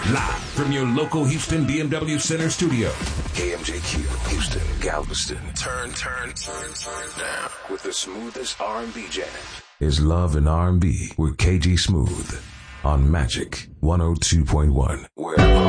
Live from your local Houston BMW Center studio. KMJQ, Houston, Galveston. Turn down with the smoothest R&B jam. Is Love and R&B with KG Smooth on Magic 102.1. Wherever